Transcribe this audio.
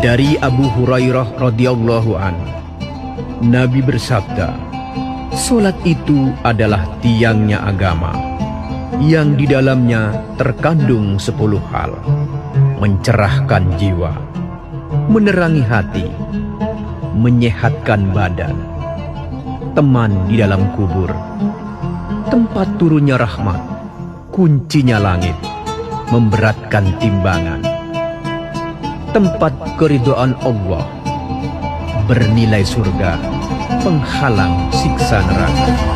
Dari Abu Hurairah radhiyallahu an, Nabi bersabda, "Salat itu adalah tiangnya agama, yang di dalamnya terkandung 10 hal: mencerahkan jiwa, menerangi hati, menyehatkan badan, teman di dalam kubur, tempat turunnya rahmat, kuncinya langit, memberatkan timbangan, tempat keridhaan Allah, bernilai surga, penghalang siksa neraka."